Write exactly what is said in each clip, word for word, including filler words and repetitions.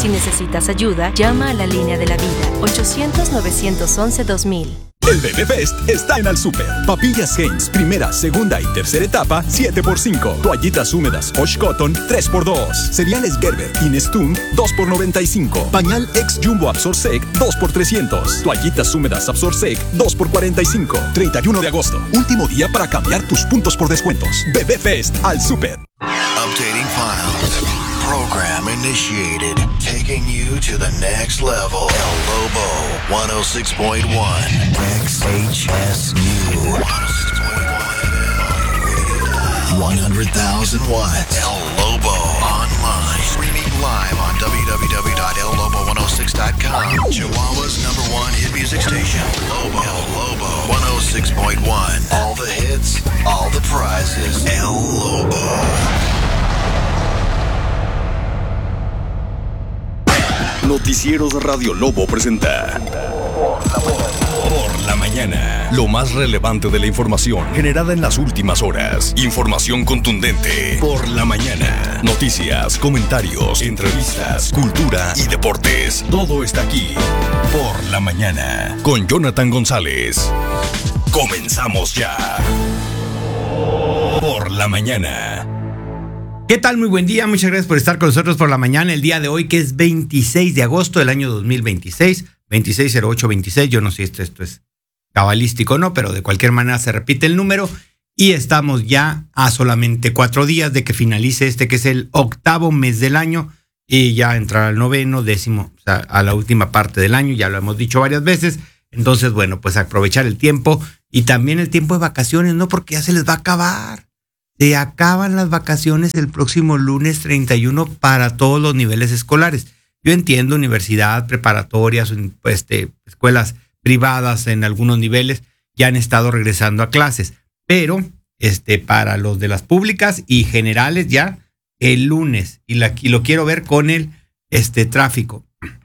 Si necesitas ayuda, llama a la línea de la vida, ochocientos, novecientos once, dos mil. El Bebé Fest está en Al Super. Papillas Heinz, primera, segunda y tercera etapa, siete por cinco. Toallitas húmedas Osh Cotton, tres por dos. Cereales Gerber y Nestum, dos por noventa y cinco. Pañal Ex Jumbo Absorsec, dos por trescientos. Toallitas húmedas Absorsec, dos por cuarenta y cinco. treinta y uno de agosto, último día para cambiar tus puntos por descuentos. Bebé Fest Al Super. Updating files. Program initiated. Taking you to the next level. El Lobo, one oh six point one. X H S U. one hundred thousand watts. El Lobo online. Streaming live on w w w dot el lobo one oh six dot com. Chihuahua's number one hit music station. Lobo. El Lobo one oh six point one. All the hits, all the prizes. El Lobo. Noticieros Radio Lobo presenta Por la Mañana. Lo más relevante de la información generada en las últimas horas. Información contundente. Por la Mañana. Noticias, comentarios, entrevistas, cultura y deportes. Todo está aquí. Por la Mañana. Con Jonathan González. Comenzamos ya. Por la Mañana. ¿Qué tal? Muy buen día, muchas gracias por estar con nosotros por la mañana el día de hoy, que es veintiséis de agosto del año dos mil veintiséis, veintiséis cero ocho veintiséis, yo no sé si esto, esto es cabalístico o no, pero de cualquier manera se repite el número y estamos ya a solamente cuatro días de que finalice este que es el octavo mes del año y ya entrar al noveno, décimo, o sea, a la última parte del año, ya lo hemos dicho varias veces, entonces bueno, pues aprovechar el tiempo y también el tiempo de vacaciones, ¿no? Porque ya se les va a acabar. Se acaban las vacaciones el próximo lunes treinta y uno para todos los niveles escolares. Yo entiendo universidad, preparatorias, este, escuelas privadas en algunos niveles ya han estado regresando a clases, pero este, para los de las públicas y generales ya el lunes, y, la, y lo quiero ver con el este, tráfico,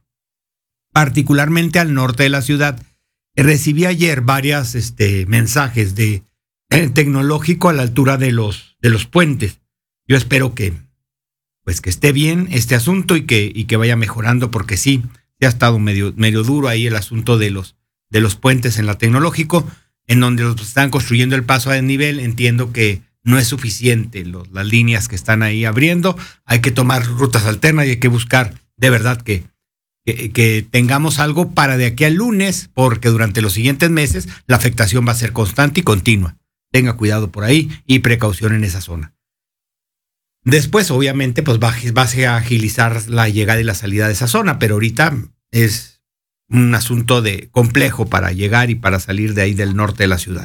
particularmente al norte de la ciudad. Recibí ayer varios este, mensajes de tecnológico a la altura de los, de los puentes. Yo espero que, pues que esté bien este asunto y que, y que vaya mejorando, porque sí, se ha estado medio, medio duro ahí el asunto de los, de los puentes en la tecnológico, en donde los están construyendo el paso a desnivel. Entiendo que no es suficiente los, las líneas que están ahí abriendo. Hay que tomar rutas alternas y hay que buscar de verdad que, que, que tengamos algo para de aquí al lunes, porque durante los siguientes meses la afectación va a ser constante y continua. Tenga cuidado por ahí y precaución en esa zona. Después, obviamente, pues va, va a agilizar la llegada y la salida de esa zona, pero ahorita es un asunto de complejo para llegar y para salir de ahí del norte de la ciudad.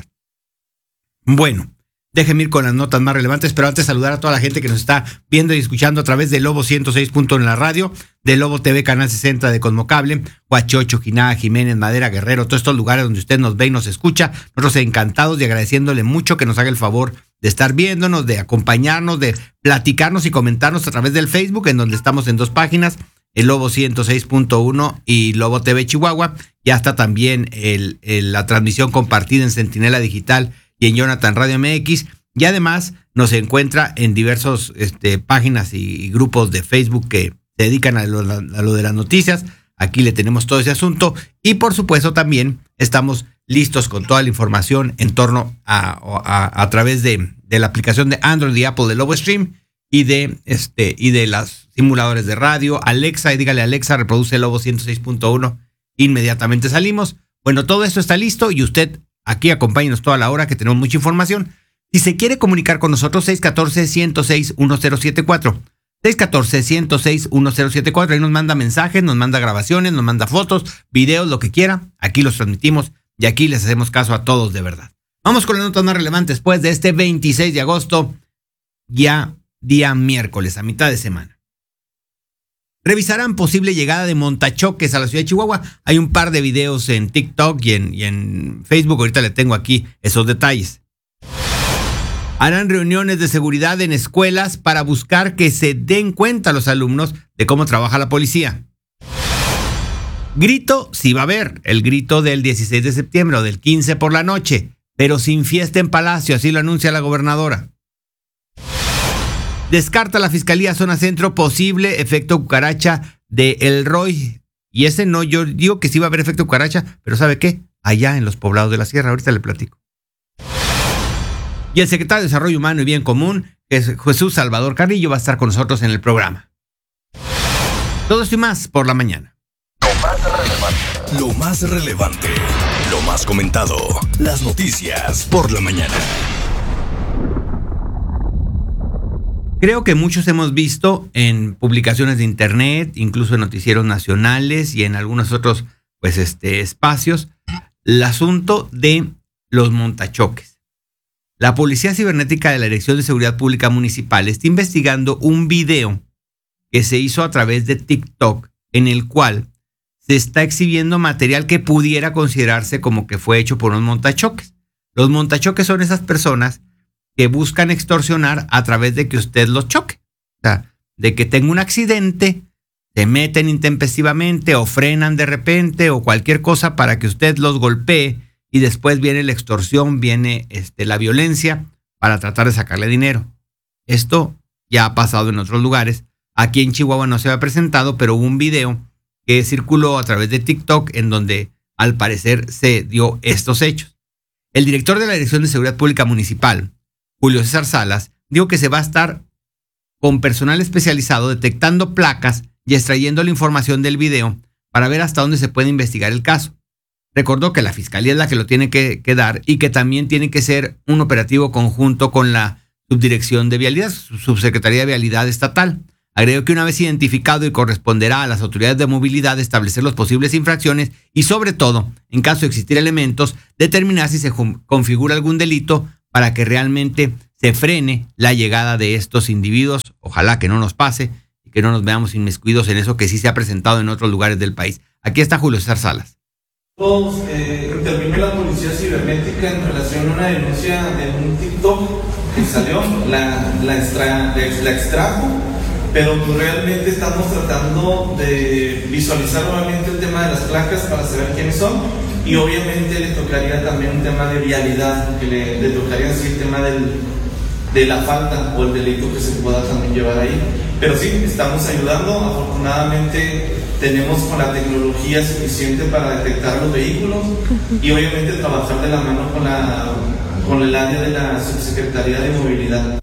Bueno, déjenme ir con las notas más relevantes, pero antes saludar a toda la gente que nos está viendo y escuchando a través de Lobo ciento seis punto uno en la radio, de Lobo T V Canal sesenta de Cosmocable, Huachocho, Jinaga, Jiménez, Madera, Guerrero, todos estos lugares donde usted nos ve y nos escucha. Nosotros encantados y agradeciéndole mucho que nos haga el favor de estar viéndonos, de acompañarnos, de platicarnos y comentarnos a través del Facebook, en donde estamos en dos páginas, el Lobo ciento seis punto uno y Lobo T V Chihuahua. Ya está también el, el, la transmisión compartida en Centinela Digital y en Jonathan Radio M X, y además nos encuentra en diversas este, páginas y, y grupos de Facebook que se dedican a lo, a lo de las noticias. Aquí le tenemos todo ese asunto y por supuesto también estamos listos con toda la información en torno a, a, a través de, de la aplicación de Android y Apple de Lobo Stream y de, este, y de los simuladores de radio. Alexa, y dígale a Alexa, reproduce Lobo ciento seis punto uno, inmediatamente salimos. Bueno, todo esto está listo y usted aquí acompáñenos toda la hora que tenemos mucha información. Si se quiere comunicar con nosotros, seis uno cuatro, uno cero seis, uno cero siete cuatro. seis uno cuatro, uno cero seis, uno cero siete cuatro. Ahí nos manda mensajes, nos manda grabaciones, nos manda fotos, videos, lo que quiera. Aquí los transmitimos y aquí les hacemos caso a todos de verdad. Vamos con las notas más relevantes después de este veintiséis de agosto, ya día miércoles, a mitad de semana. Revisarán posible llegada de montachoques a la ciudad de Chihuahua. Hay un par de videos en TikTok y en, y en Facebook. Ahorita le tengo aquí esos detalles. Harán reuniones de seguridad en escuelas para buscar que se den cuenta los alumnos de cómo trabaja la policía. Grito sí va a haber, el grito del dieciséis de septiembre o del quince por la noche, pero sin fiesta en Palacio, así lo anuncia la gobernadora. Descarta la Fiscalía Zona Centro posible efecto cucaracha de El Roy. Y ese no, yo digo que sí va a haber efecto cucaracha, pero ¿sabe qué? Allá en los poblados de la sierra, ahorita le platico. Y el secretario de Desarrollo Humano y Bien Común, que es Jesús Salvador Carrillo, va a estar con nosotros en el programa. Todo esto y más por la mañana. Lo más relevante, lo más comentado, las noticias por la mañana. Creo que muchos hemos visto en publicaciones de internet, incluso en noticieros nacionales y en algunos otros pues, este, espacios, el asunto de los montachoques. La Policía Cibernética de la Dirección de Seguridad Pública Municipal está investigando un video que se hizo a través de TikTok en el cual se está exhibiendo material que pudiera considerarse como que fue hecho por unos montachoques. Los montachoques son esas personas que buscan extorsionar a través de que usted los choque. O sea, de que tenga un accidente, se meten intempestivamente o frenan de repente o cualquier cosa para que usted los golpee y después viene la extorsión, viene este, la violencia para tratar de sacarle dinero. Esto ya ha pasado en otros lugares. Aquí en Chihuahua no se había presentado, pero hubo un video que circuló a través de TikTok en donde al parecer se dio estos hechos. El director de la Dirección de Seguridad Pública Municipal, Julio César Salas, dijo que se va a estar con personal especializado detectando placas y extrayendo la información del video para ver hasta dónde se puede investigar el caso. Recordó que la Fiscalía es la que lo tiene que, que dar y que también tiene que ser un operativo conjunto con la Subdirección de Vialidad, Subsecretaría de Vialidad Estatal. Agregó que una vez identificado y corresponderá a las autoridades de movilidad establecer las posibles infracciones y sobre todo, en caso de existir elementos, determinar si se configura algún delito para que realmente se frene la llegada de estos individuos. Ojalá que no nos pase y que no nos veamos inmiscuidos en eso que sí se ha presentado en otros lugares del país. Aquí está Julio César Salas. Todos, eh, intervino la Policía Cibernética en relación a una denuncia de un TikTok que salió, la, la, extra, la extrajo, pero pues realmente estamos tratando de visualizar nuevamente el tema de las placas para saber quiénes son y obviamente le tocaría también un tema de vialidad, que le, le tocaría así el tema del, de la falta o el delito que se pueda también llevar ahí. Pero sí, estamos ayudando, afortunadamente tenemos con la tecnología suficiente para detectar los vehículos y obviamente trabajar de la mano con, la, con el área de la Subsecretaría de Movilidad.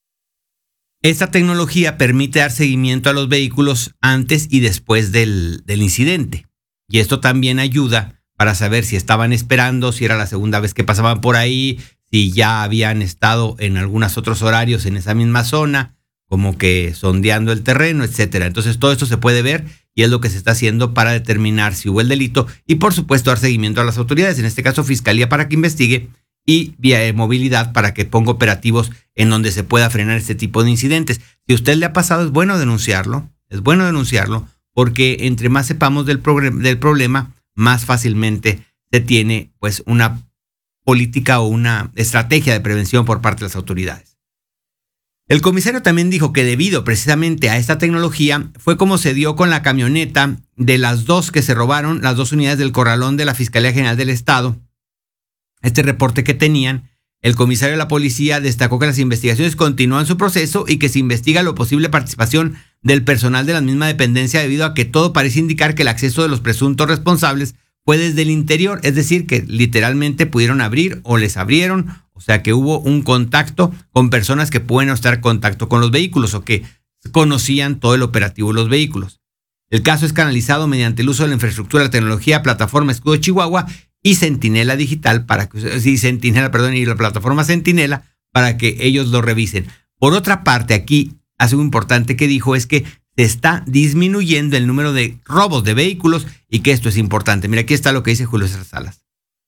Esta tecnología permite dar seguimiento a los vehículos antes y después del, del incidente. Y esto también ayuda para saber si estaban esperando, si era la segunda vez que pasaban por ahí, si ya habían estado en algunos otros horarios en esa misma zona, como que sondeando el terreno, etcétera. Entonces todo esto se puede ver y es lo que se está haciendo para determinar si hubo el delito y por supuesto dar seguimiento a las autoridades, en este caso Fiscalía para que investigue y vía de movilidad para que ponga operativos en donde se pueda frenar este tipo de incidentes. Si a usted le ha pasado, es bueno denunciarlo, es bueno denunciarlo porque entre más sepamos del, del problema, más fácilmente se tiene pues una política o una estrategia de prevención por parte de las autoridades. El comisario también dijo que debido precisamente a esta tecnología fue como se dio con la camioneta de las dos que se robaron, las dos unidades del corralón de la Fiscalía General del Estado. Este reporte que tenían, el comisario de la policía destacó que las investigaciones continúan su proceso y que se investiga la posible participación del personal de la misma dependencia debido a que todo parece indicar que el acceso de los presuntos responsables fue desde el interior, es decir, que literalmente pudieron abrir o les abrieron, o sea que hubo un contacto con personas que pueden estar en contacto con los vehículos o que conocían todo el operativo de los vehículos. El caso es canalizado mediante el uso de la infraestructura de la tecnología, plataforma Escudo Chihuahua y Centinela Digital para que sí, Centinela, perdón, y la plataforma Centinela para que ellos lo revisen. Por otra parte, aquí algo importante que dijo es que se está disminuyendo el número de robos de vehículos y que esto es importante. Mira, aquí está lo que dice Julio César Salas.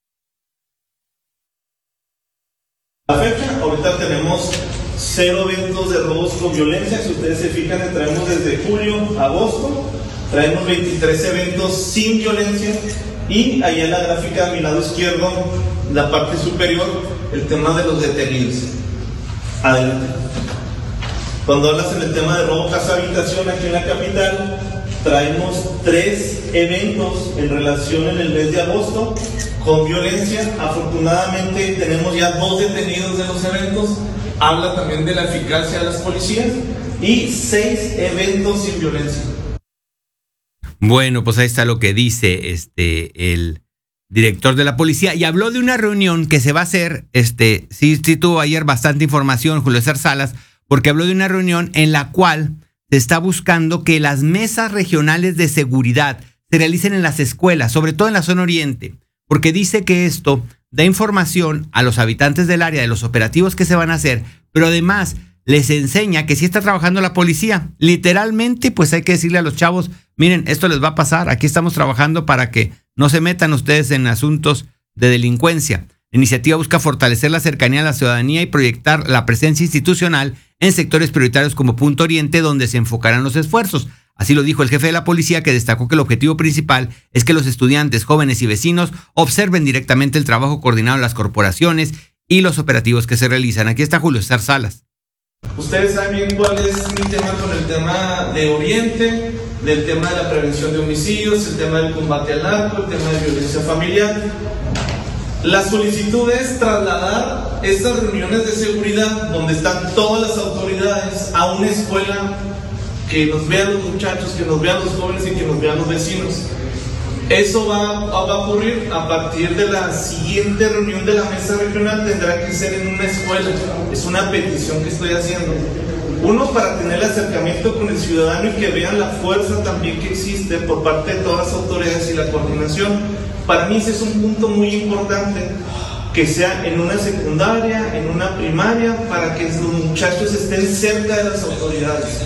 La fecha, ahorita tenemos cero eventos de robos con violencia. Si ustedes se fijan, traemos desde julio a agosto, traemos veintitrés eventos sin violencia. Y allá en la gráfica a mi lado izquierdo, la parte superior, el tema de los detenidos. Adelante. Cuando hablas en el tema de robo casa habitación aquí en la capital, traemos tres eventos en relación en el mes de agosto con violencia. Afortunadamente tenemos ya dos detenidos de los eventos. Habla también de la eficacia de las policías y seis eventos sin violencia. Bueno, pues ahí está lo que dice este el director de la policía, y habló de una reunión que se va a hacer, este, sí, sí tuvo ayer bastante información Julio César Salas, porque habló de una reunión en la cual se está buscando que las mesas regionales de seguridad se realicen en las escuelas, sobre todo en la zona oriente, porque dice que esto da información a los habitantes del área de los operativos que se van a hacer, pero además les enseña que si está trabajando la policía, literalmente pues hay que decirle a los chavos, miren, esto les va a pasar, aquí estamos trabajando para que no se metan ustedes en asuntos de delincuencia. La iniciativa busca fortalecer la cercanía a la ciudadanía y proyectar la presencia institucional en sectores prioritarios como Punto Oriente, donde se enfocarán los esfuerzos. Así lo dijo el jefe de la policía, que destacó que el objetivo principal es que los estudiantes, jóvenes y vecinos observen directamente el trabajo coordinado de las corporaciones y los operativos que se realizan. Aquí está Julio César Salas. Ustedes saben bien cuál es mi tema con el tema de Oriente, del tema de la prevención de homicidios, el tema del combate al narco, el tema de violencia familiar. La solicitud es trasladar estas reuniones de seguridad, donde están todas las autoridades, a una escuela, que nos vean los muchachos, que nos vean los jóvenes y que nos vean los vecinos. Eso va, va a ocurrir a partir de la siguiente reunión de la mesa regional, tendrá que ser en una escuela. Es una petición que estoy haciendo. Uno, para tener el acercamiento con el ciudadano y que vean la fuerza también que existe por parte de todas las autoridades y la coordinación. Para mí ese es un punto muy importante, que sea en una secundaria, en una primaria, para que los muchachos estén cerca de las autoridades.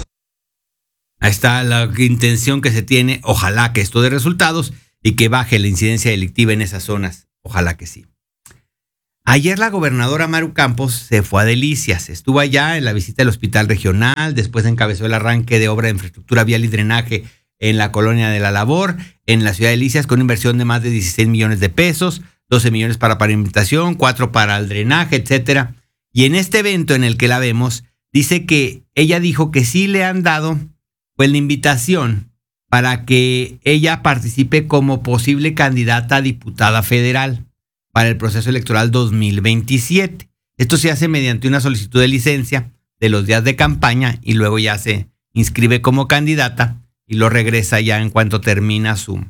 Ahí está la intención que se tiene. Ojalá que esto dé resultados y que baje la incidencia delictiva en esas zonas. Ojalá que sí. Ayer la gobernadora Maru Campos se fue a Delicias. Estuvo allá en la visita del hospital regional, después encabezó el arranque de obra de infraestructura vial y drenaje en la colonia de La Labor, en la ciudad de Delicias, con una inversión de más de dieciséis millones de pesos, doce millones para pavimentación, cuatro para el drenaje, etcétera. Y en este evento en el que la vemos, dice que ella dijo que sí le han dado pues la invitación para que ella participe como posible candidata a diputada federal para el proceso electoral dos mil veintisiete. Esto se hace mediante una solicitud de licencia de los días de campaña y luego ya se inscribe como candidata y lo regresa ya en cuanto termina su,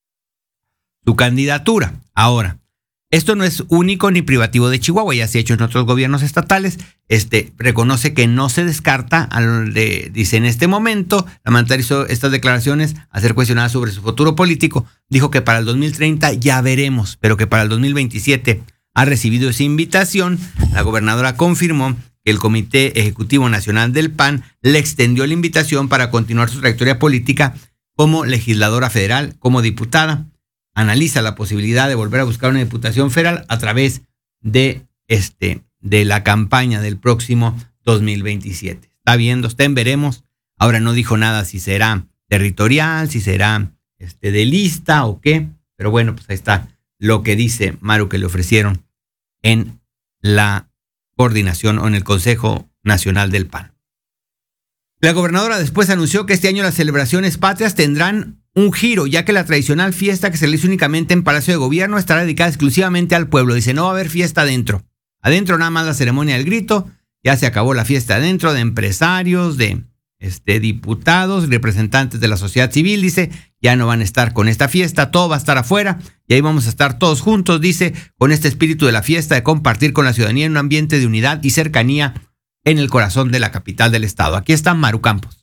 su candidatura. Ahora, esto no es único ni privativo de Chihuahua, ya se ha hecho en otros gobiernos estatales. Este reconoce que no se descarta, al de, dice en este momento, la mandataria hizo estas declaraciones a ser cuestionada sobre su futuro político. Dijo que para el dos mil treinta ya veremos, pero que para el dos mil veintisiete ha recibido esa invitación. La gobernadora confirmó que el Comité Ejecutivo Nacional del P A N le extendió la invitación para continuar su trayectoria política como legisladora federal, como diputada. Analiza la posibilidad de volver a buscar una diputación federal a través de, este, de la campaña del próximo dos mil veintisiete. Está viendo, está en veremos. Ahora no dijo nada si será territorial, si será este, de lista o qué. Pero bueno, pues ahí está lo que dice Maru que le ofrecieron en la coordinación o en el Consejo Nacional del P A N. La gobernadora después anunció que este año las celebraciones patrias tendrán un giro, ya que la tradicional fiesta que se realiza únicamente en Palacio de Gobierno estará dedicada exclusivamente al pueblo. Dice, no va a haber fiesta adentro. Adentro nada más la ceremonia del grito. Ya se acabó la fiesta adentro de empresarios, de este, diputados, representantes de la sociedad civil. Dice, ya no van a estar con esta fiesta, todo va a estar afuera. Y ahí vamos a estar todos juntos, dice, con este espíritu de la fiesta, de compartir con la ciudadanía en un ambiente de unidad y cercanía en el corazón de la capital del estado. Aquí está Maru Campos.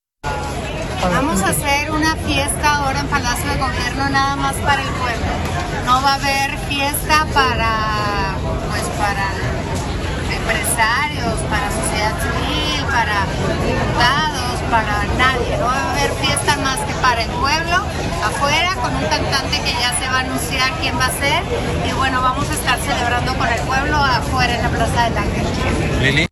Vamos a hacer una fiesta ahora en Palacio de Gobierno nada más para el pueblo. No va a haber fiesta para, pues, para empresarios, para sociedad civil, para diputados, para nadie. No va a haber fiesta más que para el pueblo, afuera, con un cantante que ya se va a anunciar quién va a ser. Y bueno, vamos a estar celebrando con el pueblo afuera en la Plaza del Ángel.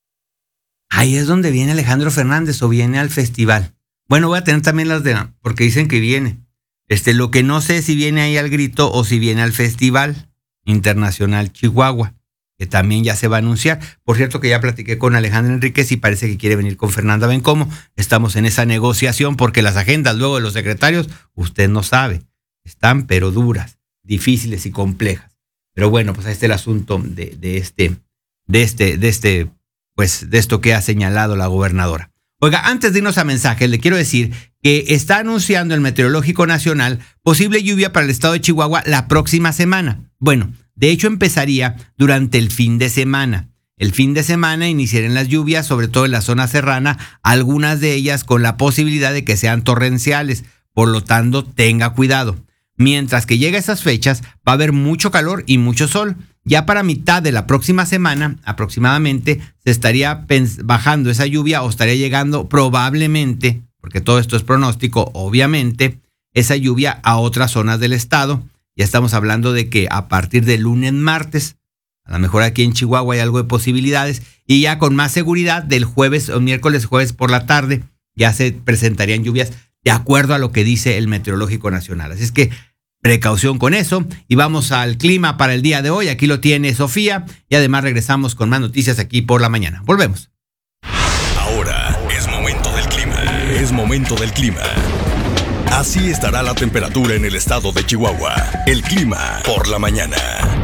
Ahí es donde viene Alejandro Fernández o viene al festival. Bueno, voy a tener también las de, porque dicen que viene. Este, lo que no sé es si viene ahí al grito o si viene al Festival Internacional Chihuahua, que también ya se va a anunciar. Por cierto que ya platiqué con Alejandro Enríquez y parece que quiere venir con Fernanda Bencomo. Estamos en esa negociación porque las agendas luego de los secretarios, usted no sabe, están pero duras, difíciles y complejas. Pero bueno, pues ahí está el asunto de, de este, de este, de este, pues de esto que ha señalado la gobernadora. Oiga, antes de irnos a mensajes, le quiero decir que está anunciando el Meteorológico Nacional posible lluvia para el estado de Chihuahua la próxima semana. Bueno, de hecho empezaría durante el fin de semana. El fin de semana iniciarían las lluvias, sobre todo en la zona serrana, algunas de ellas con la posibilidad de que sean torrenciales. Por lo tanto, tenga cuidado. Mientras que llega a esas fechas, va a haber mucho calor y mucho sol. Ya para mitad de la próxima semana, aproximadamente, se estaría bajando esa lluvia o estaría llegando probablemente, porque todo esto es pronóstico, obviamente, esa lluvia a otras zonas del estado. Ya estamos hablando de que a partir de lunes, martes, a lo mejor aquí en Chihuahua hay algo de posibilidades, y ya con más seguridad del jueves o miércoles, jueves por la tarde, ya se presentarían lluvias de acuerdo a lo que dice el Meteorológico Nacional. Así es que precaución con eso, y vamos al clima para el día de hoy. Aquí lo tiene Sofía, y además regresamos con más noticias aquí por la mañana. Volvemos. Ahora es momento del clima. Es momento del clima. Así estará la temperatura en el estado de Chihuahua. El clima por la mañana.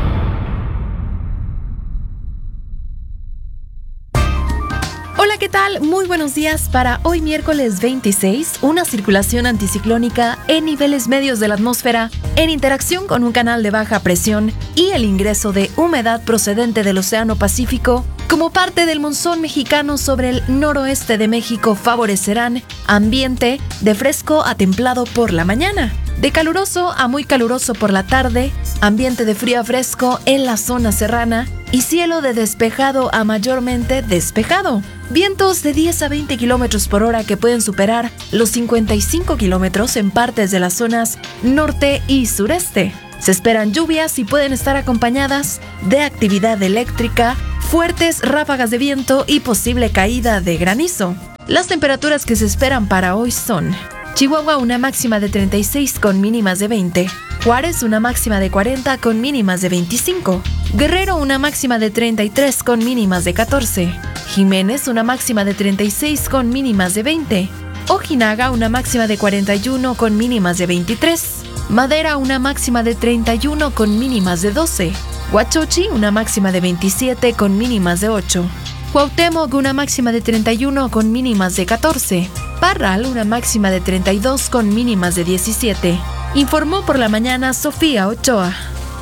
Hola, ¿qué tal? Muy buenos días. Para hoy miércoles veintiséis, una circulación anticiclónica en niveles medios de la atmósfera en interacción con un canal de baja presión y el ingreso de humedad procedente del Océano Pacífico como parte del monzón mexicano sobre el noroeste de México favorecerán ambiente de fresco a templado por la mañana, de caluroso a muy caluroso por la tarde, ambiente de frío a fresco en la zona serrana y cielo de despejado a mayormente despejado. Vientos de diez a veinte kilómetros por hora que pueden superar los cincuenta y cinco kilómetros en partes de las zonas norte y sureste. Se esperan lluvias y pueden estar acompañadas de actividad eléctrica, fuertes ráfagas de viento y posible caída de granizo. Las temperaturas que se esperan para hoy son: Chihuahua una máxima de treinta y seis con mínimas de veinte, Juárez una máxima de cuarenta con mínimas de veinticinco, Guerrero una máxima de treinta y tres con mínimas de catorce, Jiménez una máxima de treinta y seis con mínimas de veinte, Ojinaga una máxima de cuarenta y uno con mínimas de veintitrés, Madera una máxima de treinta y uno con mínimas de doce, Huachochi una máxima de veintisiete con mínimas de ocho, Cuauhtémoc una máxima de treinta y uno con mínimas de catorce, Parral una máxima de treinta y dos con mínimas de diecisiete. Informó por la mañana Sofía Ochoa.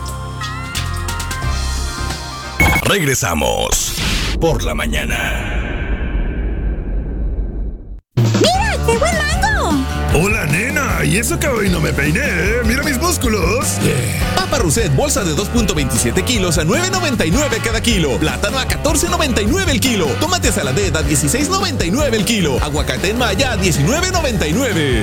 Regresamos por la mañana. ¡Mira, qué buen mango! Hola, nena, y eso que hoy no me peiné, ¿eh? Mira mis músculos. Yeah. Papa Rousset, bolsa de dos punto veintisiete kilos a nueve noventa y nueve cada kilo. Plátano a catorce noventa y nueve el kilo. Tomate Saladet a dieciséis noventa y nueve el kilo. Aguacate en Maya a diecinueve noventa y nueve.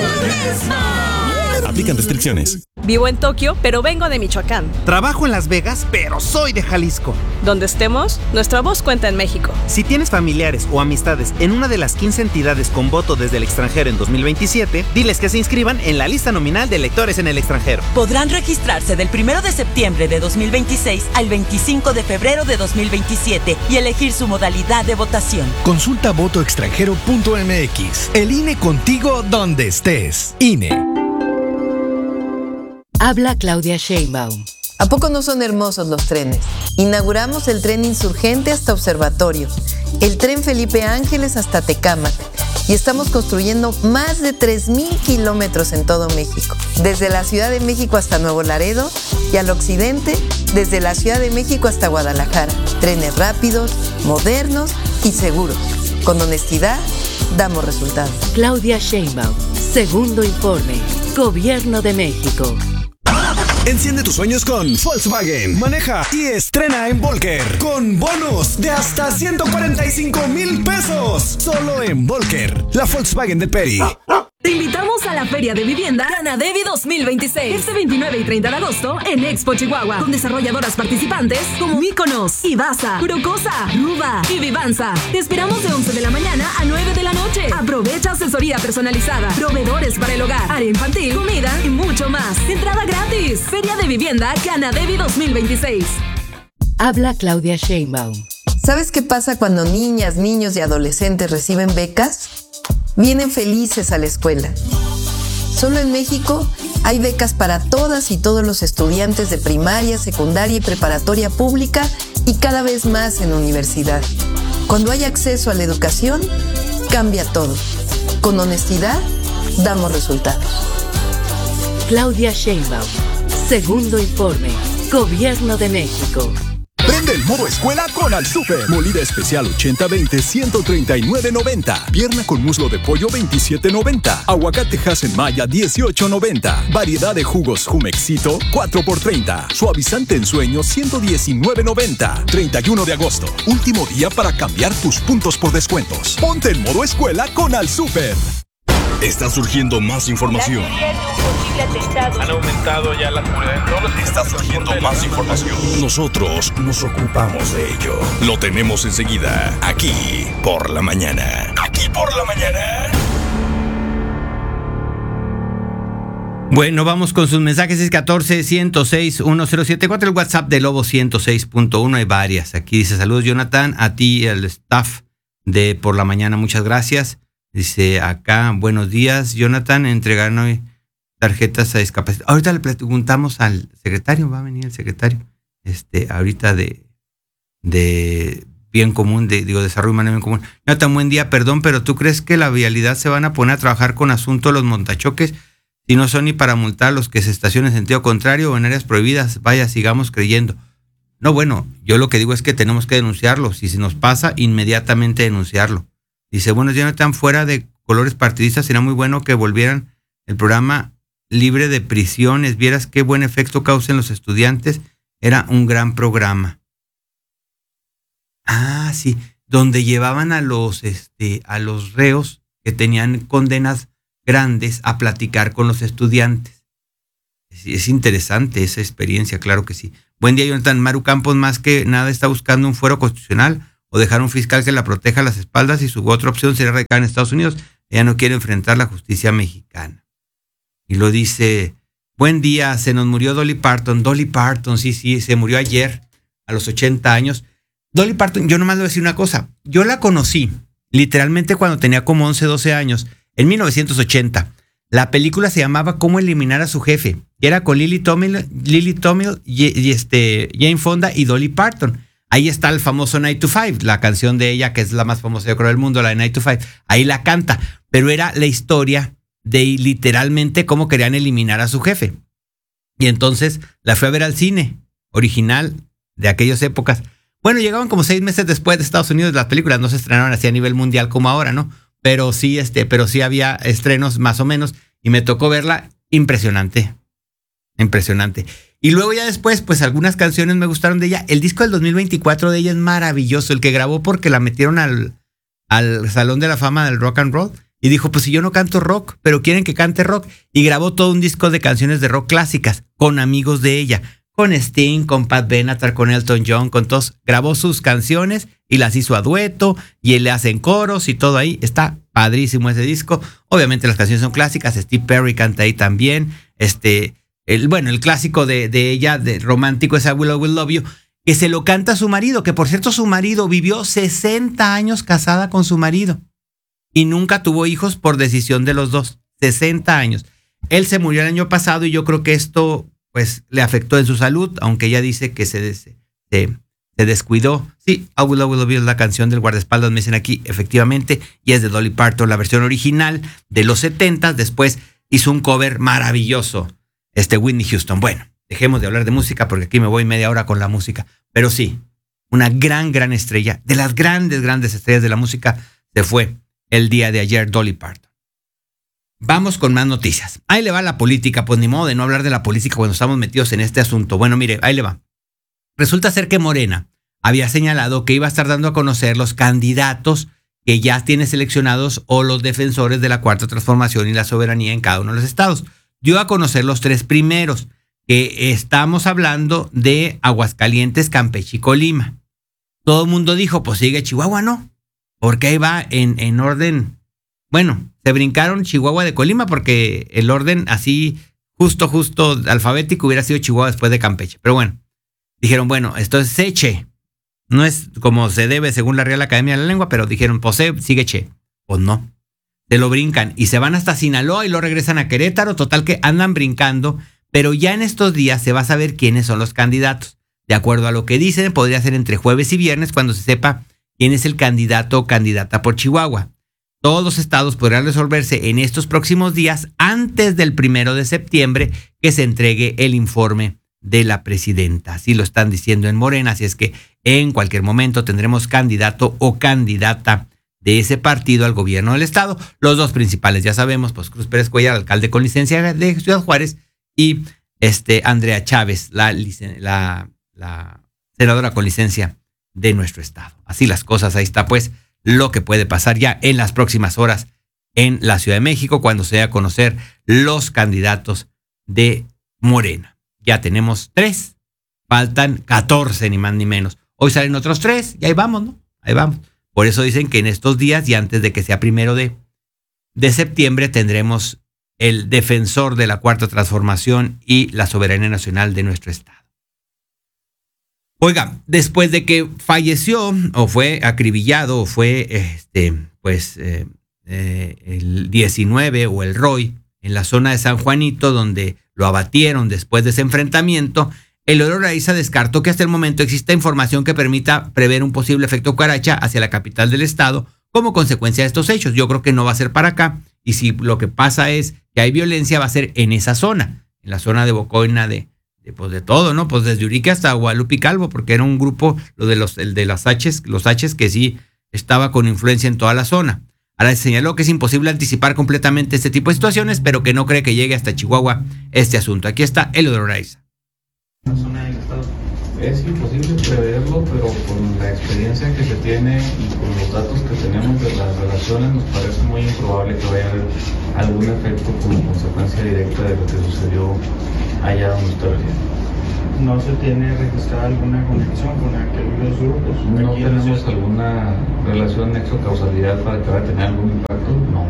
Aplican restricciones. Vivo en Tokio, pero vengo de Michoacán. Trabajo en Las Vegas, pero soy de Jalisco. Donde estemos, nuestra voz cuenta en México. Si tienes familiares o amistades en una de las quince entidades con voto desde el extranjero en dos mil veintisiete, diles que se inscriban en la lista nominal de electores en el extranjero. Podrán registrarse del primero de septiembre de dos mil veintiséis al veinticinco de febrero de dos mil veintisiete y elegir su modalidad de votación. Consulta voto extranjero punto m x. El I N E contigo donde estés. I N E. Habla Claudia Sheinbaum. ¿A poco no son hermosos los trenes? Inauguramos el tren Insurgente hasta Observatorio, el tren Felipe Ángeles hasta Tecámac y estamos construyendo más de tres mil kilómetros en todo México, desde la Ciudad de México hasta Nuevo Laredo y al occidente, desde la Ciudad de México hasta Guadalajara. Trenes rápidos, modernos y seguros. Con honestidad, damos resultados. Claudia Sheinbaum, segundo informe, Gobierno de México. Enciende tus sueños con Volkswagen. Maneja y estrena en Volker con bonos de hasta ciento cuarenta y cinco mil pesos. Solo en Volker, la Volkswagen de Peri. Te invitamos a la Feria de Vivienda Canadevi dos mil veintiséis. Este veintinueve y treinta de agosto en Expo Chihuahua, con desarrolladoras participantes como Míconos, Ibasa, Curocosa, Ruba y Vivanza. Te esperamos de once de la mañana a nueve de la noche. Aprovecha asesoría personalizada, proveedores para el hogar, área infantil, comida y mucho más. Entrada gratis. Feria de Vivienda Canadevi dos mil veintiséis. Habla Claudia Sheinbaum. ¿Sabes qué pasa cuando niñas, niños y adolescentes reciben becas? Vienen felices a la escuela. Solo en México hay becas para todas y todos los estudiantes de primaria, secundaria y preparatoria pública y cada vez más en universidad. Cuando hay acceso a la educación, cambia todo. Con honestidad, damos resultados. Claudia Sheinbaum, segundo informe, Gobierno de México. Prende el modo escuela con Al Super. Molida especial ochenta veinte, ciento treinta y nueve noventa. Pierna con muslo de pollo veintisiete noventa. Aguacate Hass Maya dieciocho noventa. Variedad de jugos Jumexito cuatro por treinta. Suavizante en sueño ciento diecinueve noventa. treinta y uno de agosto. Último día para cambiar tus puntos por descuentos. Ponte en modo escuela con Al Super. Está surgiendo más información. Han aumentado ya la comunidad en todos los. Está surgiendo más información. Nosotros nos ocupamos de ello. Lo tenemos enseguida, aquí por la mañana. Aquí por la mañana. Bueno, vamos con sus mensajes. seis uno cuatro, uno cero seis, uno cero siete cuatro, el WhatsApp de Lobo ciento seis punto uno. Hay varias. Aquí dice: saludos, Jonathan, a ti y al staff de Por la Mañana. Muchas gracias. Dice acá: buenos días, Jonathan, entregaron hoy tarjetas a discapacidad. Ahorita le preguntamos al secretario, va a venir el secretario, este, ahorita de, de bien común, de, digo, desarrollo humano bien común. Jonathan, buen día, perdón, pero ¿tú crees que la vialidad se van a poner a trabajar con asunto de los montachoques si no son ni para multar a los que se estacionen en sentido contrario o en áreas prohibidas? Vaya, sigamos creyendo. No, bueno, yo lo que digo es que tenemos que denunciarlo. Si se nos pasa, inmediatamente denunciarlo. Dice: bueno, Jonathan, fuera de colores partidistas, sería muy bueno que volvieran el programa libre de prisiones. Vieras qué buen efecto causa en los estudiantes. Era un gran programa. Ah, sí, donde llevaban a los, este, a los reos que tenían condenas grandes a platicar con los estudiantes. Es, es interesante esa experiencia, claro que sí. Buen día, Jonathan. Maru Campos más que nada está buscando un fuero constitucional o dejar un fiscal que la proteja a las espaldas, y su otra opción sería radicar en Estados Unidos. Ella no quiere enfrentar la justicia mexicana. Y lo dice: buen día, se nos murió Dolly Parton. Dolly Parton, sí, sí, se murió ayer a los ochenta años. Dolly Parton, yo nomás le voy a decir una cosa. Yo la conocí literalmente cuando tenía como once, doce años, en mil novecientos ochenta. La película se llamaba Cómo eliminar a su jefe. Y era con Lily Tomlin, Lily Tomlin y, y este, Jane Fonda y Dolly Parton. Ahí está el famoso nine to five, la canción de ella, que es la más famosa, yo creo, del mundo, la de nine to five. Ahí la canta, pero era la historia de literalmente cómo querían eliminar a su jefe. Y entonces la fui a ver al cine, original de aquellas épocas. Bueno, llegaban como seis meses después de Estados Unidos. Las películas no se estrenaron así a nivel mundial como ahora, ¿no? Pero sí, este, pero sí había estrenos más o menos, y me tocó verla. Impresionante, impresionante. Y luego ya después, pues algunas canciones me gustaron de ella. El disco del dos mil veinticuatro de ella es maravilloso, el que grabó porque la metieron al, al Salón de la Fama del Rock and Roll. Y dijo: pues si yo no canto rock, pero quieren que cante rock. Y grabó todo un disco de canciones de rock clásicas con amigos de ella. Con Sting, con Pat Benatar, con Elton John, con todos. Grabó sus canciones y las hizo a dueto. Y él le hacen coros y todo ahí. Está padrísimo ese disco. Obviamente las canciones son clásicas. Steve Perry canta ahí también. Este... El, bueno, el clásico de, de ella, de romántico, es I Will Always Love You, que se lo canta a su marido, que por cierto su marido vivió sesenta años casada con su marido y nunca tuvo hijos por decisión de los dos. sesenta años. Él se murió el año pasado y yo creo que esto pues le afectó en su salud, aunque ella dice que se, se, se, se descuidó. Sí, I Will Always Love You es la canción del guardaespaldas, me dicen aquí, efectivamente, y es de Dolly Parton, la versión original de los setenta. Después hizo un cover maravilloso, este Whitney Houston. Bueno, dejemos de hablar de música porque aquí me voy media hora con la música. Pero sí, una gran, gran estrella, de las grandes, grandes estrellas de la música, se fue el día de ayer, Dolly Parton. Vamos con más noticias. Ahí le va la política, pues ni modo de no hablar de la política cuando estamos metidos en este asunto. Bueno, mire, ahí le va. Resulta ser que Morena había señalado que iba a estar dando a conocer los candidatos que ya tiene seleccionados o los defensores de la Cuarta Transformación y la soberanía en cada uno de los estados. Dio a conocer los tres primeros, que estamos hablando de Aguascalientes, Campeche y Colima. Todo el mundo dijo: pues sigue Chihuahua, ¿no? Porque ahí va en, en orden. Bueno, se brincaron Chihuahua de Colima porque el orden así, justo, justo alfabético, hubiera sido Chihuahua después de Campeche. Pero bueno, dijeron: bueno, esto es Che. No es como se debe según la Real Academia de la Lengua, pero dijeron: pues sigue Che. Pues no. Se lo brincan y se van hasta Sinaloa y lo regresan a Querétaro. Total que andan brincando, pero ya en estos días se va a saber quiénes son los candidatos. De acuerdo a lo que dicen, podría ser entre jueves y viernes cuando se sepa quién es el candidato o candidata por Chihuahua. todos los estados podrán resolverse en estos próximos días antes del primero de septiembre que se entregue el informe de la presidenta. Así lo están diciendo en Morena, así es que en cualquier momento tendremos candidato o candidata de ese partido al gobierno del estado. Los dos principales, ya sabemos, pues Cruz Pérez Cuellar, alcalde con licencia de Ciudad Juárez, y este Andrea Chávez, la, la, la senadora con licencia de nuestro estado. Así las cosas, ahí está pues lo que puede pasar ya en las próximas horas en la Ciudad de México cuando se dé a conocer los candidatos de Morena. Ya tenemos tres, faltan catorce, ni más ni menos. Hoy salen otros tres y ahí vamos, ¿no? Ahí vamos. Por eso dicen que en estos días y antes de que sea primero de, de septiembre tendremos el defensor de la Cuarta Transformación y la soberanía nacional de nuestro estado. Oiga, después de que falleció o fue acribillado o fue este, pues eh, eh, el diecinueve o el Roy en la zona de San Juanito, donde lo abatieron después de ese enfrentamiento, Eleodoro Loaiza descartó que hasta el momento exista información que permita prever un posible efecto cucaracha hacia la capital del estado como consecuencia de estos hechos. Yo creo que no va a ser para acá, y si lo que pasa es que hay violencia, va a ser en esa zona, en la zona de Bocoina, de, de, pues de todo, ¿no? Pues desde Urique hasta Guadalupe Calvo, porque era un grupo, lo de los, el de las H's, los H's que sí estaba con influencia en toda la zona. Ahora se señaló que es imposible anticipar completamente este tipo de situaciones, pero que no cree que llegue hasta Chihuahua este asunto. Aquí está Eleodoro Loaiza. Es imposible preverlo, pero con la experiencia que se tiene y con los datos que tenemos de las relaciones, nos parece muy improbable que vaya a haber algún efecto como consecuencia directa de lo que sucedió allá donde usted reside. ¿No se tiene registrada alguna conexión con aquellos grupos? ¿No tenemos alguna relación nexo-causalidad para que vaya a tener algún impacto? No.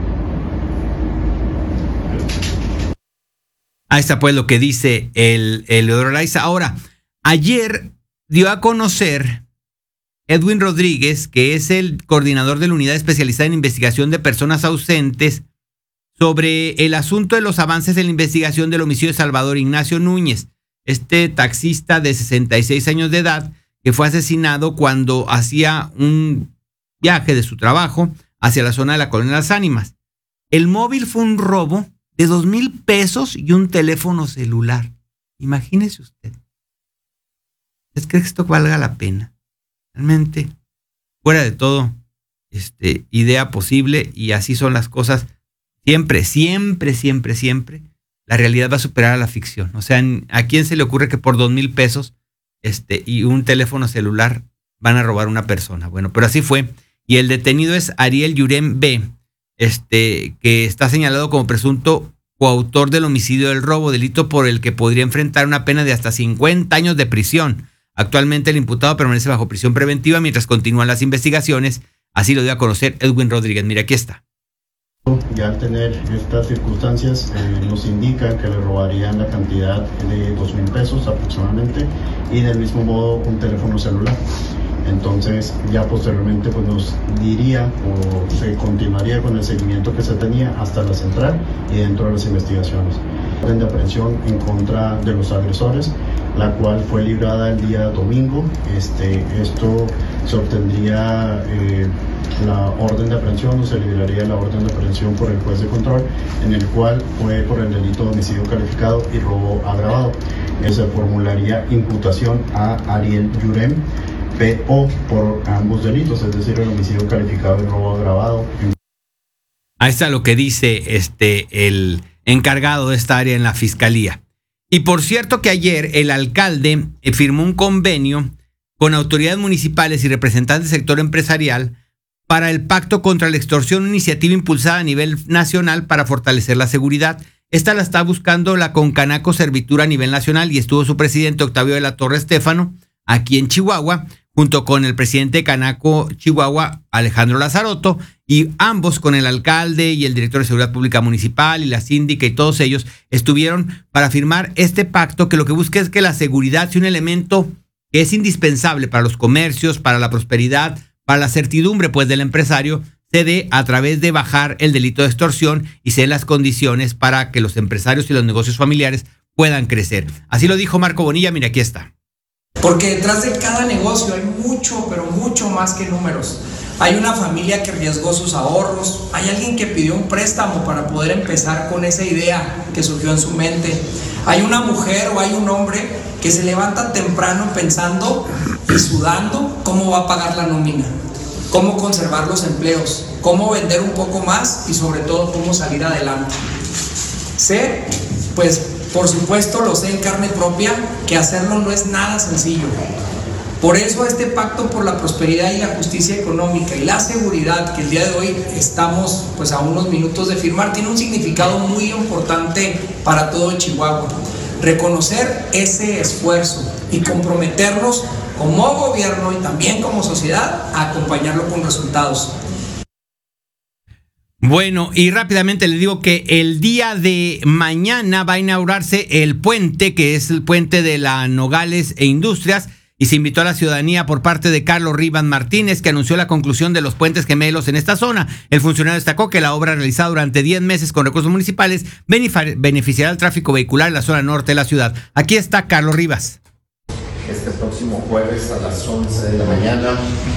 Ahí está pues lo que dice el, el Eleodoro Loaiza. Ahora, ayer dio a conocer Edwin Rodríguez, que es el coordinador de la Unidad Especializada en Investigación de Personas Ausentes, sobre el asunto de los avances en la investigación del homicidio de Salvador Ignacio Núñez, este taxista de sesenta y seis años de edad que fue asesinado cuando hacía un viaje de su trabajo hacia la zona de la Colonia de las Ánimas. El móvil fue un robo de dos mil pesos y un teléfono celular. Imagínese usted. ¿Usted cree que esto valga la pena? Realmente, fuera de todo, este, idea posible, y así son las cosas. Siempre, siempre, siempre, siempre, la realidad va a superar a la ficción. O sea, ¿a quién se le ocurre que por dos mil pesos este, y un teléfono celular van a robar a una persona? Bueno, pero así fue. Y el detenido es Ariel Yurem B., este, que está señalado como presunto coautor del homicidio del robo, delito por el que podría enfrentar una pena de hasta cincuenta años de prisión. Actualmente el imputado permanece bajo prisión preventiva mientras continúan las investigaciones. Así lo dio a conocer Edwin Rodríguez. Mira, aquí está. Ya al tener estas circunstancias eh, nos indican que le robarían la cantidad de dos mil pesos aproximadamente, y del mismo modo un teléfono celular. Entonces ya posteriormente pues nos diría o se continuaría con el seguimiento que se tenía hasta la central y dentro de las investigaciones. Orden de aprehensión en contra de los agresores, la cual fue librada el día domingo. Este, esto se obtendría eh, la orden de aprehensión o se libraría la orden de aprehensión por el juez de control, en el cual fue por el delito de homicidio calificado y robo agravado. Se formularía imputación a Ariel Yurem P O por ambos delitos, es decir, el homicidio calificado y robo agravado. Ahí está lo que dice este el encargado de esta área en la fiscalía. Y por cierto que ayer el alcalde firmó un convenio con autoridades municipales y representantes del sector empresarial para el Pacto contra la Extorsión, una iniciativa impulsada a nivel nacional para fortalecer la seguridad. Esta la está buscando la Concanaco Servitura a nivel nacional, y estuvo su presidente Octavio de la Torre Estéfano aquí en Chihuahua, junto con el presidente de Canaco Chihuahua, Alejandro Lazzaroto, y ambos con el alcalde y el director de Seguridad Pública Municipal y la síndica, y todos ellos estuvieron para firmar este pacto que lo que busca es que la seguridad sea un elemento que es indispensable para los comercios, para la prosperidad, para la certidumbre pues del empresario, se dé a través de bajar el delito de extorsión y se den las condiciones para que los empresarios y los negocios familiares puedan crecer. Así lo dijo Marco Bonilla, mira, aquí está. Porque detrás de cada negocio hay mucho, pero mucho más que números. Hay una familia que arriesgó sus ahorros, hay alguien que pidió un préstamo para poder empezar con esa idea que surgió en su mente. Hay una mujer o hay un hombre que se levanta temprano pensando y sudando cómo va a pagar la nómina, cómo conservar los empleos, cómo vender un poco más y sobre todo cómo salir adelante. Sé, pues por supuesto lo sé en carne propia, que hacerlo no es nada sencillo. Por eso este pacto por la prosperidad y la justicia económica y la seguridad que el día de hoy estamos pues a unos minutos de firmar tiene un significado muy importante para todo Chihuahua. Reconocer ese esfuerzo y comprometernos como gobierno y también como sociedad a acompañarlo con resultados. Bueno, y rápidamente les digo que el día de mañana va a inaugurarse el puente, que es el puente de la Nogales e Industrias, y se invitó a la ciudadanía por parte de Carlos Rivas Martínez, que anunció la conclusión de los puentes gemelos en esta zona. El funcionario destacó que la obra realizada durante diez meses con recursos municipales beneficiará al tráfico vehicular en la zona norte de la ciudad. Aquí está Carlos Rivas. Este próximo jueves a las once de la mañana,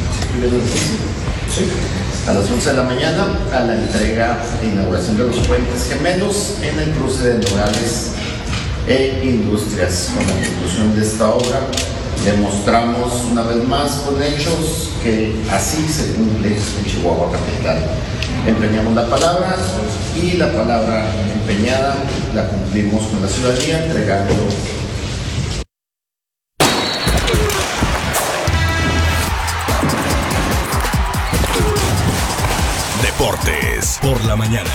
sí, a las once de la mañana, a la entrega e inauguración de los puentes gemelos en el cruce de Nogales e Industrias. Con la conclusión de esta obra, demostramos una vez más con hechos que así se cumple en Chihuahua capital. Empeñamos la palabra y la palabra empeñada la cumplimos con la ciudadanía entregando. Deportes por la mañana.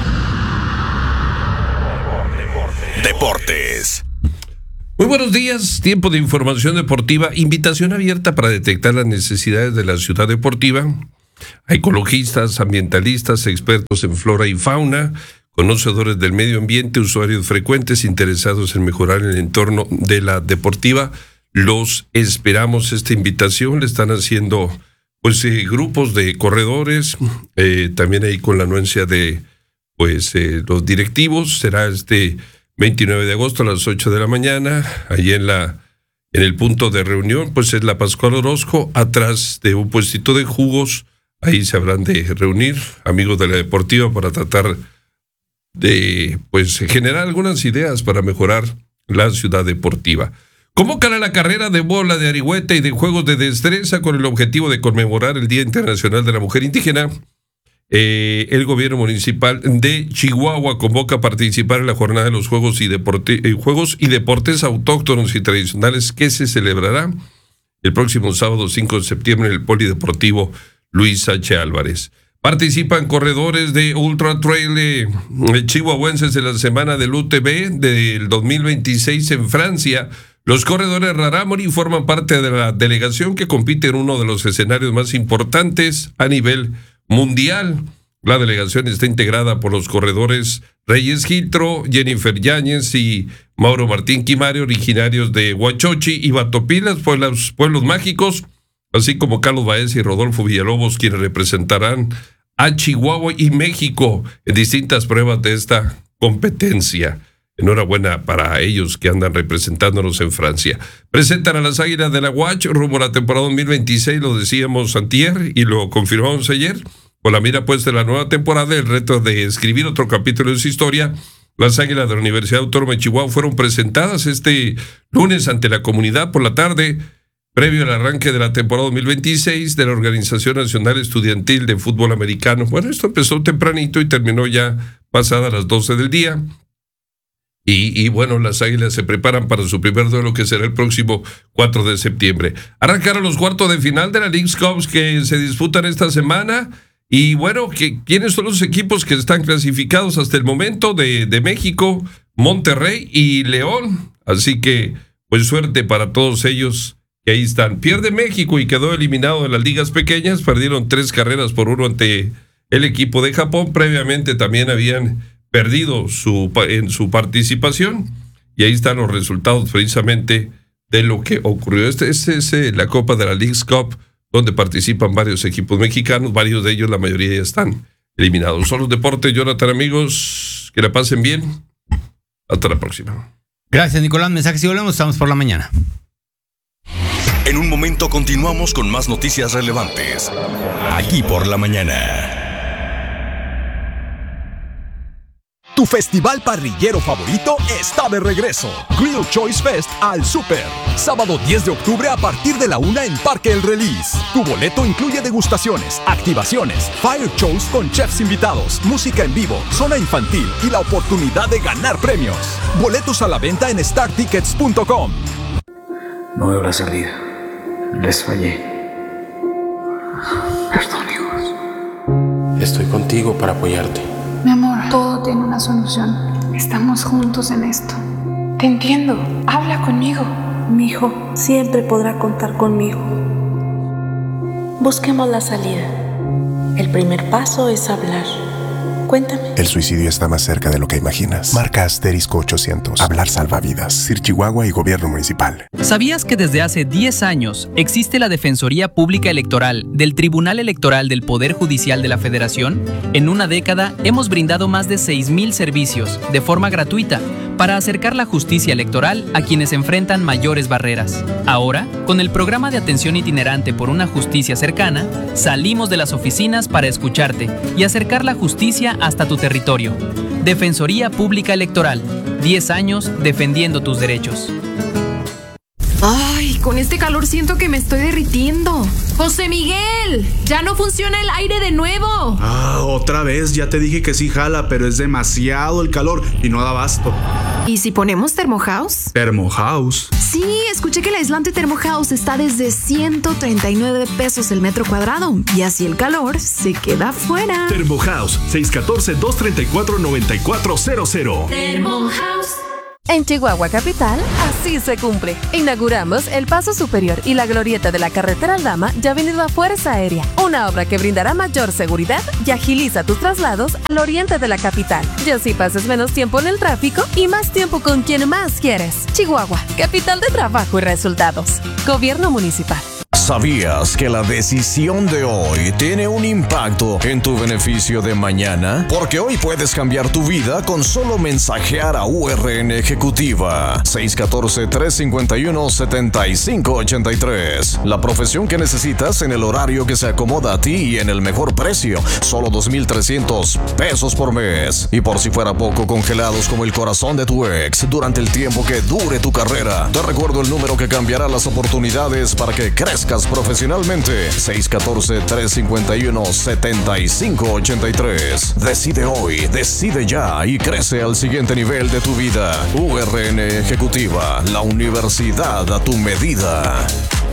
Deportes. Muy buenos días, tiempo de información deportiva, invitación abierta para detectar las necesidades de la ciudad deportiva a ecologistas, ambientalistas, expertos en flora y fauna, conocedores del medio ambiente, usuarios frecuentes interesados en mejorar el entorno de la deportiva. Los esperamos. Esta invitación le están haciendo pues eh, grupos de corredores, eh, también ahí con la anuencia de pues eh, los directivos. Será este veintinueve de agosto a las ocho de la mañana, allí en la en el punto de reunión, pues es la Pascual Orozco, atrás de un puestito de jugos. Ahí se habrán de reunir amigos de la deportiva para tratar de pues generar algunas ideas para mejorar la ciudad deportiva. Convocan a la carrera de bola, de arihueta y de juegos de destreza con el objetivo de conmemorar el Día Internacional de la Mujer Indígena. Eh, el gobierno municipal de Chihuahua convoca a participar en la jornada de los Juegos y, Deporte, eh, Juegos y Deportes Autóctonos y Tradicionales que se celebrará el próximo sábado cinco de septiembre en el Polideportivo Luis H. Álvarez. Participan corredores de Ultra Trail eh, chihuahuenses en la semana del U T B del dos mil veintiséis en Francia. Los corredores Rarámuri forman parte de la delegación que compite en uno de los escenarios más importantes a nivel mundial. La delegación está integrada por los corredores Reyes Giltro, Jennifer Yáñez y Mauro Martín Quimare, originarios de Huachochi y Batopilas, pueblos, pueblos mágicos, así como Carlos Baez y Rodolfo Villalobos, quienes representarán a Chihuahua y México en distintas pruebas de esta competencia. Enhorabuena para ellos que andan representándonos en Francia. Presentan a las Águilas de la Huach rumbo a la temporada dos mil veintiséis, lo decíamos antier y lo confirmamos ayer, con la mira puesta en la nueva temporada, el reto de escribir otro capítulo de su historia. Las Águilas de la Universidad Autónoma de Chihuahua fueron presentadas este lunes ante la comunidad por la tarde, previo al arranque de la temporada dos mil veintiséis de la Organización Nacional Estudiantil de Fútbol Americano. Bueno, esto empezó tempranito y terminó ya pasadas las doce del día. Y, y bueno, las Águilas se preparan para su primer duelo, que será el próximo cuatro de septiembre. Arrancaron los cuartos de final de la Leagues Cup que se disputan esta semana. Y bueno, ¿qué, ¿quiénes son los equipos que están clasificados hasta el momento? De, de México, Monterrey y León. Así que, pues suerte para todos ellos que ahí están. Pierde México y quedó eliminado de las ligas pequeñas. Perdieron tres carreras por uno ante el equipo de Japón. Previamente también habían perdido su, en su participación, y ahí están los resultados precisamente de lo que ocurrió. Este, este es eh, la Copa de la Leagues Cup, donde participan varios equipos mexicanos, varios de ellos, la mayoría ya están eliminados. Son los deportes, Jonathan, amigos, que la pasen bien. Hasta la próxima. Gracias, Nicolás. Mensajes y volvemos, estamos por la mañana. En un momento continuamos con más noticias relevantes. Aquí por la mañana. Tu festival parrillero favorito está de regreso. Grill Choice Fest al Super. Sábado diez de octubre a partir de la una en Parque El Release. Tu boleto incluye degustaciones, activaciones, fire shows con chefs invitados, música en vivo, zona infantil y la oportunidad de ganar premios. Boletos a la venta en star tickets punto com. No veo la salida. Les fallé. Perdón, hijos. Estoy contigo para apoyarte. Mi amor, todo tiene una solución. Estamos juntos en esto. Te entiendo. Habla conmigo. Mi hijo siempre podrá contar conmigo. Busquemos la salida. El primer paso es hablar. Cuéntame. El suicidio está más cerca de lo que imaginas. Marca asterisco ochocientos. Hablar salva vidas. C I R Chihuahua y Gobierno Municipal. ¿Sabías que desde hace diez años existe la Defensoría Pública Electoral del Tribunal Electoral del Poder Judicial de la Federación? En una década hemos brindado más de seis mil servicios de forma gratuita para acercar la justicia electoral a quienes enfrentan mayores barreras. Ahora, con el programa de atención itinerante por una justicia cercana, salimos de las oficinas para escucharte y acercar la justicia hasta tu territorio. Defensoría Pública Electoral. diez años defendiendo tus derechos. Ay, con este calor siento que me estoy derritiendo. ¡José Miguel! ¡Ya no funciona el aire de nuevo! Ah, otra vez, ya te dije que sí jala, pero es demasiado el calor y no da abasto. ¿Y si ponemos Thermohouse? ¿Thermohouse? Sí, escuché que el aislante Thermohouse está desde ciento treinta y nueve pesos el metro cuadrado. Y así el calor se queda fuera. Thermohouse, seis uno cuatro, dos tres cuatro, nueve cuatro cero cero. Thermohouse. En Chihuahua Capital, así se cumple. Inauguramos el Paso Superior y la glorieta de la carretera Aldama ya venido a Fuerza Aérea, una obra que brindará mayor seguridad y agiliza tus traslados al oriente de la capital. Y así pases menos tiempo en el tráfico y más tiempo con quien más quieres. Chihuahua, capital de trabajo y resultados. Gobierno Municipal. ¿Sabías que la decisión de hoy tiene un impacto en tu beneficio de mañana? Porque hoy puedes cambiar tu vida con solo mensajear a U R N Ejecutiva seis uno cuatro, tres cinco uno, siete cinco ocho tres. La profesión que necesitas en el horario que se acomoda a ti y en el mejor precio. Solo dos mil trescientos pesos por mes. Y por si fuera poco, congelados como el corazón de tu ex durante el tiempo que dure tu carrera. Te recuerdo el número que cambiará las oportunidades para que crezcas profesionalmente. seis uno cuatro, tres cinco uno, siete cinco ocho tres. Decide hoy, decide ya y crece al siguiente nivel de tu vida. U R N Ejecutiva, la universidad a tu medida.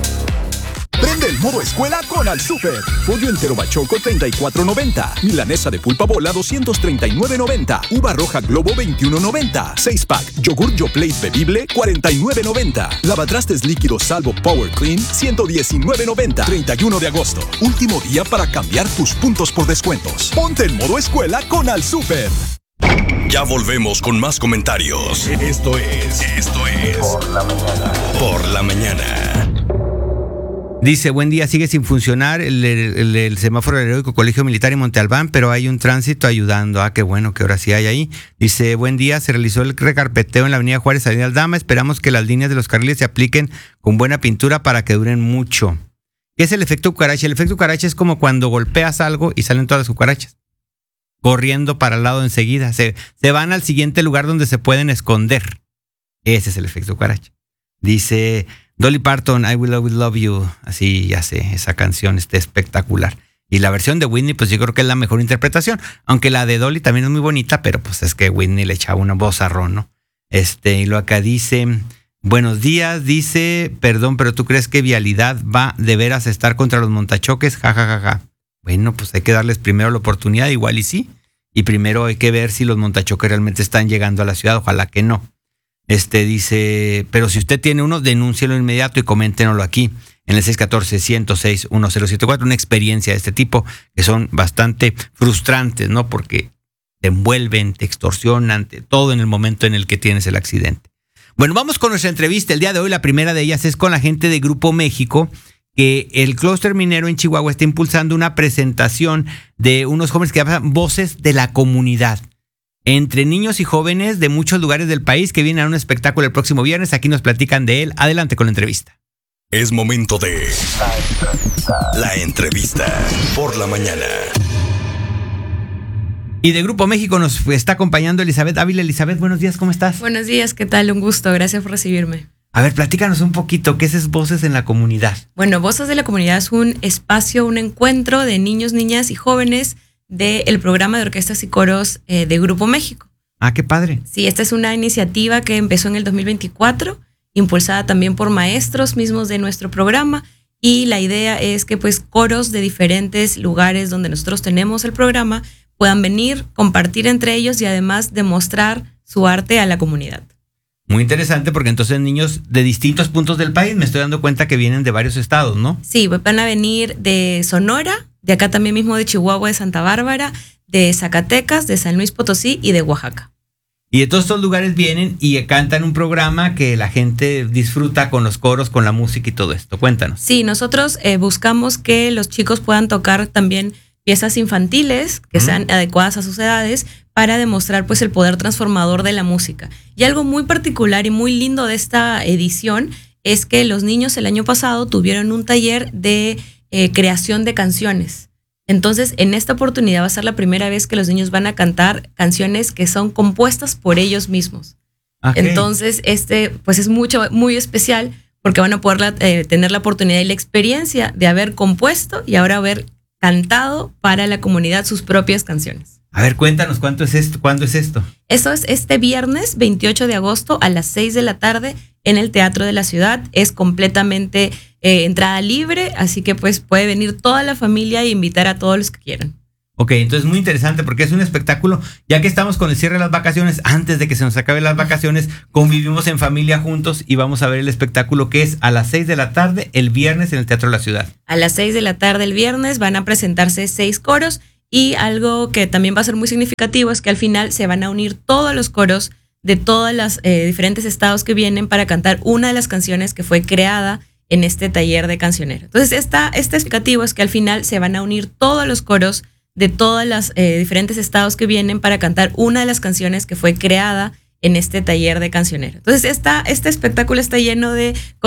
Prende el modo escuela con Al Super. Pollo entero bachoco treinta y cuatro noventa. Milanesa de pulpa bola doscientos treinta y nueve noventa. Uva roja globo veintiuno noventa. seis pack. Yogur Yoplait bebible cuarenta y nueve noventa. Lavatrastes líquidos Salvo Power Clean ciento diecinueve noventa. treinta y uno de agosto. Último día para cambiar tus puntos por descuentos. Ponte en modo escuela con Al Super. Ya volvemos con más comentarios. Esto es, esto es Por la Mañana. Por la Mañana. Dice, buen día, sigue sin funcionar el, el, el, el semáforo del Heroico Colegio Militar en Monte Albán, pero hay un tránsito ayudando. Ah, qué bueno que ahora sí hay ahí. Dice, buen día, se realizó el recarpeteo en la avenida Juárez, avenida Aldama. Esperamos que las líneas de los carriles se apliquen con buena pintura para que duren mucho. ¿Qué es el efecto cucaracha? El efecto cucaracha es como cuando golpeas algo y salen todas las cucarachas corriendo para el lado enseguida. Se, se van al siguiente lugar donde se pueden esconder. Ese es el efecto cucaracha. Dice Dolly Parton, I Will Always Love You. Así, ya sé, esa canción está espectacular. Y la versión de Whitney, pues yo creo que es la mejor interpretación. Aunque la de Dolly también es muy bonita, pero pues es que Whitney le echaba una vozarrón, ¿no? Este, y lo acá dice, buenos días, dice, perdón, pero ¿tú crees que Vialidad va de veras a estar contra los montachoques? Ja, ja, ja, ja. Bueno, pues hay que darles primero la oportunidad, igual y sí. Y primero hay que ver si los montachoques realmente están llegando a la ciudad, ojalá que no. Este dice, pero si usted tiene uno, denúncielo inmediato y coméntenoslo aquí en el seis uno cuatro, uno cero seis, uno cero siete cuatro. Una experiencia de este tipo que son bastante frustrantes, ¿no? Porque te envuelven, te extorsionan, te, todo en el momento en el que tienes el accidente. Bueno, vamos con nuestra entrevista. El día de hoy la primera de ellas es con la gente de Grupo México, que el clúster minero en Chihuahua está impulsando una presentación de unos jóvenes que llaman Voces de la Comunidad. Entre niños y jóvenes de muchos lugares del país que vienen a un espectáculo el próximo viernes. Aquí nos platican de él. Adelante con la entrevista. Es momento de la entrevista por la mañana. Y de Grupo México nos está acompañando Elizabeth Ávila. Elizabeth, buenos días, ¿cómo estás? Buenos días, ¿qué tal? Un gusto, gracias por recibirme. A ver, platícanos un poquito, ¿qué es Voces en la Comunidad? Bueno, Voces de la Comunidad es un espacio, un encuentro de niños, niñas y jóvenes del programa de orquestas y coros eh, de Grupo México. Ah, qué padre. Sí, esta es una iniciativa que empezó en el dos mil veinticuatro, impulsada también por maestros mismos de nuestro programa, y la idea es que pues coros de diferentes lugares donde nosotros tenemos el programa puedan venir, compartir entre ellos y además demostrar su arte a la comunidad. Muy interesante, porque entonces niños de distintos puntos del país, me estoy dando cuenta que vienen de varios estados, ¿no? Sí, van a venir de Sonora, de acá también mismo de Chihuahua, de Santa Bárbara, de Zacatecas, de San Luis Potosí y de Oaxaca. Y de todos estos lugares vienen y cantan un programa que la gente disfruta con los coros, con la música y todo esto. Cuéntanos. Sí, nosotros eh, buscamos que los chicos puedan tocar también piezas infantiles que uh-huh. sean adecuadas a sus edades para demostrar pues el poder transformador de la música. Y algo muy particular y muy lindo de esta edición es que los niños el año pasado tuvieron un taller de eh, creación de canciones. Entonces, en esta oportunidad va a ser la primera vez que los niños van a cantar canciones que son compuestas por ellos mismos. Okay. Entonces, este pues es mucho, muy especial porque van a poder eh, tener la oportunidad y la experiencia de haber compuesto y ahora haber cantado para la comunidad sus propias canciones. A ver, cuéntanos, ¿cuánto es esto? ¿Cuándo es esto? Eso es este viernes veintiocho de agosto a las seis de la tarde en el Teatro de la Ciudad. Es completamente eh, entrada libre, así que pues puede venir toda la familia e invitar a todos los que quieran. Ok, entonces muy interesante porque es un espectáculo, ya que estamos con el cierre de las vacaciones, antes de que se nos acaben las vacaciones, convivimos en familia juntos y vamos a ver el espectáculo que es a las seis de la tarde el viernes en el Teatro de la Ciudad. A las seis de la tarde el viernes van a presentarse seis coros. Y algo que también va a ser muy significativo es que al final se van a unir todos los coros de todos los eh, diferentes estados que vienen para cantar una de las canciones que fue creada en este taller de cancionero. Entonces, esta, este explicativo es que al final se van a unir todos los coros de todos los eh, diferentes estados que vienen para cantar una de las canciones que fue creada en este taller de cancionero. Entonces, esta, este espectáculo está lleno de